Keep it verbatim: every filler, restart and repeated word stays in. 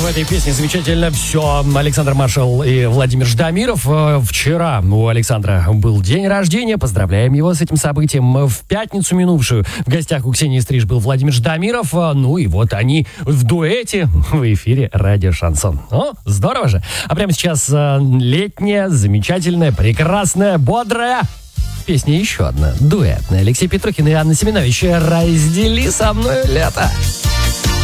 в этой песне замечательно все. Александр Маршал и Владимир Ждамиров. Вчера у Александра был день рождения. Поздравляем его с этим событием. В пятницу минувшую в гостях у Ксении Стриж был Владимир Ждамиров. Ну и вот они в дуэте в эфире радио «Шансон». О, здорово же. А прямо сейчас летняя, замечательная, прекрасная, бодрая песня еще одна, дуэтная. Алексей Петрухин и Анна Семенович. «Раздели со мной лето».